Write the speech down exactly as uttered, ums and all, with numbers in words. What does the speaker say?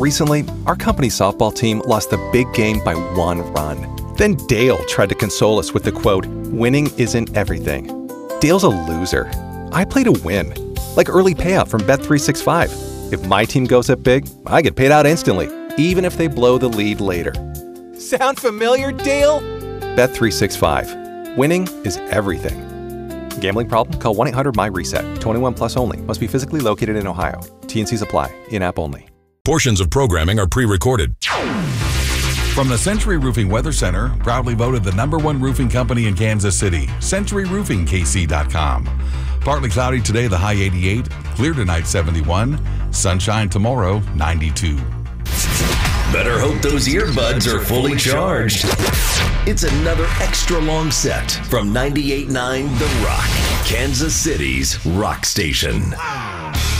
Recently, our company's softball team lost the big game by one run. Then Dale tried to console us with the quote, "Winning isn't everything." Dale's a loser. I play to win. Like early payout from Bet three sixty-five. If my team goes up big, I get paid out instantly, even if they blow the lead later. Sound familiar, Dale? Bet three sixty-five. Winning is everything. Gambling problem? Call one eight hundred M Y reset. twenty-one plus only. Must be physically located in Ohio. T and Cs apply. In-app only. Portions of programming are pre-recorded. From the Century Roofing Weather Center, proudly voted the number one roofing company in Kansas City, Century Roofing K C dot com. Partly cloudy today, the high eighty-eight. Clear tonight, seventy-one. Sunshine tomorrow, ninety-two. Better hope those earbuds are fully charged. It's another extra long set from ninety-eight point nine The Rock, Kansas City's rock station.